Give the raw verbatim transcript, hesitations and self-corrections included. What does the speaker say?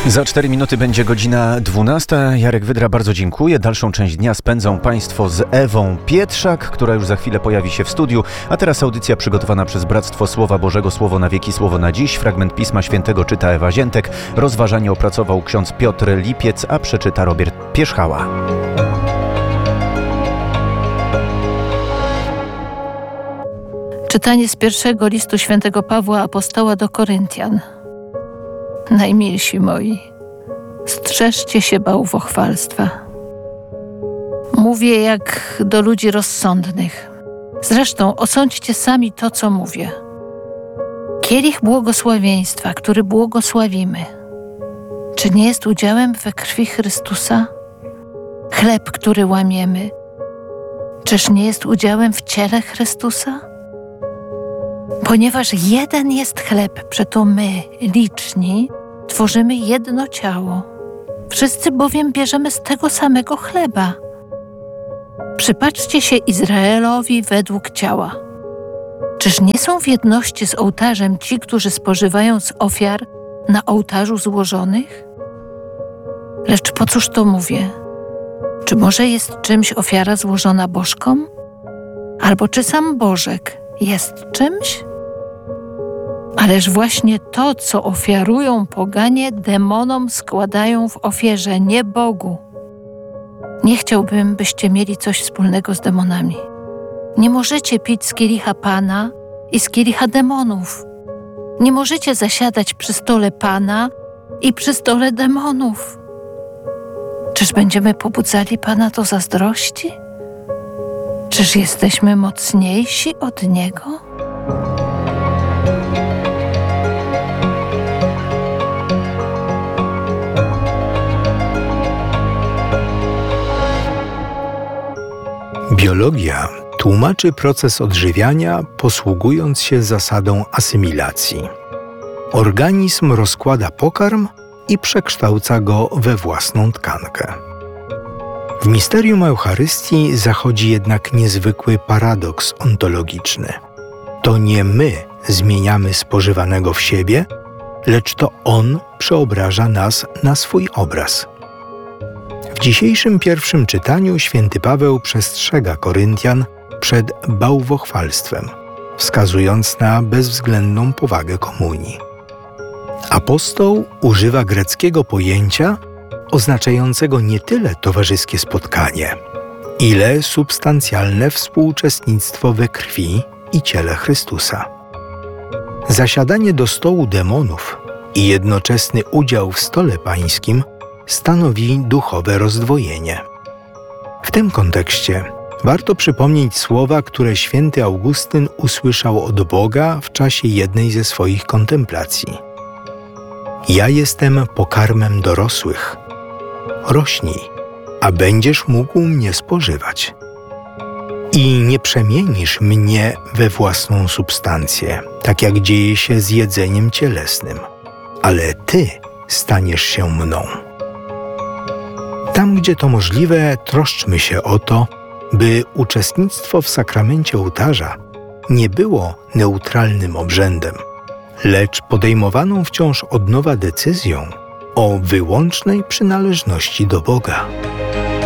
Za cztery minuty będzie godzina dwunasta. Jarek Wydra, bardzo dziękuję. Dalszą część dnia spędzą Państwo z Ewą Pietrzak, która już za chwilę pojawi się w studiu. A teraz audycja przygotowana przez Bractwo Słowa Bożego, Słowo na wieki, Słowo na dziś. Fragment Pisma Świętego czyta Ewa Ziętek. Rozważanie opracował ksiądz Piotr Lipiec, a przeczyta Robert Pierzchała. Czytanie z pierwszego listu świętego Pawła Apostoła do Koryntian. Najmilsi moi, strzeżcie się bałwochwalstwa. Mówię jak do ludzi rozsądnych. Zresztą osądźcie sami to, co mówię. Kielich błogosławieństwa, który błogosławimy, czy nie jest udziałem we krwi Chrystusa? Chleb, który łamiemy, czyż nie jest udziałem w ciele Chrystusa? Ponieważ jeden jest chleb, przeto my, liczni, tworzymy jedno ciało. Wszyscy bowiem bierzemy z tego samego chleba. Przypatrzcie się Izraelowi według ciała. Czyż nie są w jedności z ołtarzem ci, którzy spożywają z ofiar na ołtarzu złożonych? Lecz po cóż to mówię? Czy może jest czymś ofiara złożona bożkom? Albo czy sam Bożek jest czymś? Ależ właśnie to, co ofiarują poganie, demonom składają w ofierze, nie Bogu. Nie chciałbym, byście mieli coś wspólnego z demonami. Nie możecie pić z kielicha Pana i z kielicha demonów. Nie możecie zasiadać przy stole Pana i przy stole demonów. Czyż będziemy pobudzali Pana do zazdrości? Czyż jesteśmy mocniejsi od Niego? Biologia tłumaczy proces odżywiania, posługując się zasadą asymilacji. Organizm rozkłada pokarm i przekształca go we własną tkankę. W misterium Eucharystii zachodzi jednak niezwykły paradoks ontologiczny. To nie my zmieniamy spożywanego w siebie, lecz to On przeobraża nas na swój obraz. W dzisiejszym pierwszym czytaniu święty Paweł przestrzega Koryntian przed bałwochwalstwem, wskazując na bezwzględną powagę komunii. Apostoł używa greckiego pojęcia oznaczającego nie tyle towarzyskie spotkanie, ile substancjalne współuczestnictwo we krwi i ciele Chrystusa. Zasiadanie do stołu demonów i jednoczesny udział w stole pańskim stanowi duchowe rozdwojenie. W tym kontekście warto przypomnieć słowa, które święty Augustyn usłyszał od Boga w czasie jednej ze swoich kontemplacji. Ja jestem pokarmem dorosłych. Rośnij, a będziesz mógł mnie spożywać. I nie przemienisz mnie we własną substancję, tak jak dzieje się z jedzeniem cielesnym, ale Ty staniesz się mną. Tam, gdzie to możliwe, troszczmy się o to, by uczestnictwo w sakramencie ołtarza nie było neutralnym obrzędem, lecz podejmowaną wciąż od nowa decyzją o wyłącznej przynależności do Boga.